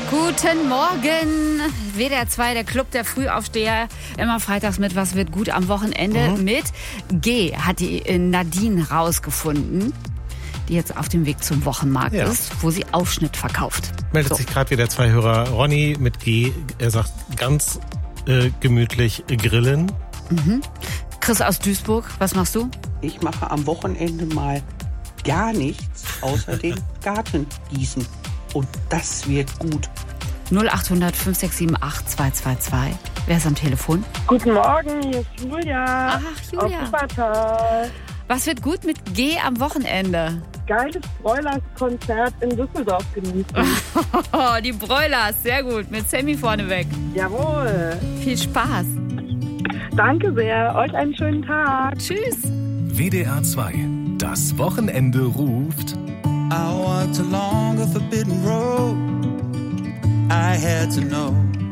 Guten Morgen, WDR 2, der Club der Frühaufsteher. Immer freitags mit Was wird gut am Wochenende mit G. Hat die Nadine rausgefunden, die jetzt auf dem Weg zum Wochenmarkt ist, wo sie Aufschnitt verkauft. Meldet sich gerade wieder zwei Hörer. Ronny mit G, er sagt ganz gemütlich grillen. Chris aus Duisburg, was machst du? Ich mache am Wochenende mal gar nichts außer den Garten gießen. Und das wird gut. 0800 5678 222. Wer ist am Telefon? Guten Morgen, hier ist Julia. Ach, Julia. Aus Wuppertal. Was wird gut mit G am Wochenende? Geiles Broilers-Konzert in Düsseldorf genießen. Die Broilers, sehr gut. Mit Sammy vorneweg. Jawohl. Viel Spaß. Danke sehr. Euch einen schönen Tag. Tschüss. WDR 2. Das Wochenende ruft. I walked along a forbidden road. I had to know